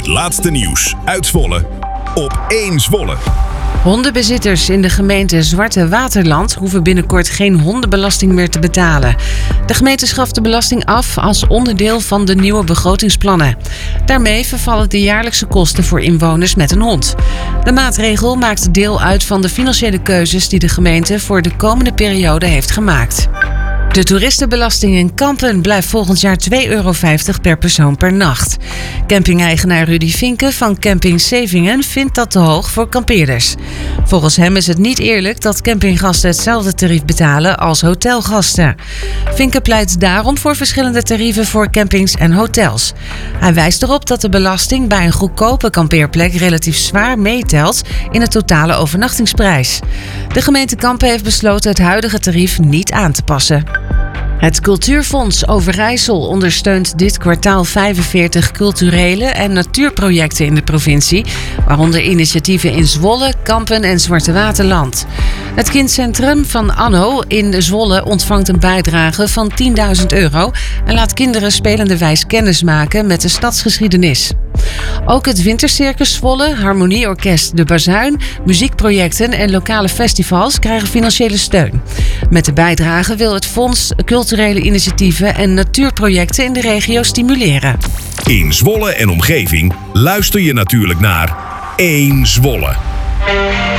laatste nieuws uit Zwolle op 1 Zwolle. Hondenbezitters in de gemeente Zwarte Waterland hoeven binnenkort geen hondenbelasting meer te betalen. De gemeente schaft de belasting af als onderdeel van de nieuwe begrotingsplannen. Daarmee vervallen de jaarlijkse kosten voor inwoners met een hond. De maatregel maakt deel uit van de financiële keuzes die de gemeente voor de komende periode heeft gemaakt. De toeristenbelasting in Kampen blijft volgend jaar €2,50 per persoon per nacht. Camping-eigenaar Rudy Vinken van Camping Sevingen vindt dat te hoog voor kampeerders. Volgens hem is het niet eerlijk dat campinggasten hetzelfde tarief betalen als hotelgasten. Vinken pleit daarom voor verschillende tarieven voor campings en hotels. Hij wijst erop dat de belasting bij een goedkope kampeerplek relatief zwaar meetelt in de totale overnachtingsprijs. De gemeente Kampen heeft besloten het huidige tarief niet aan te passen. Het Cultuurfonds Overijssel ondersteunt dit kwartaal 45 culturele en natuurprojecten in de provincie, waaronder initiatieven in Zwolle, Kampen en Zwarte Waterland. Het kindcentrum van Anno in Zwolle ontvangt een bijdrage van €10.000 en laat kinderen spelenderwijs kennis maken met de stadsgeschiedenis. Ook het Wintercircus Zwolle, Harmonieorkest De Bazuin, muziekprojecten en lokale festivals krijgen financiële steun. Met de bijdrage wil het fonds culturele initiatieven en natuurprojecten in de regio stimuleren. In Zwolle en omgeving luister je natuurlijk naar 1 Zwolle.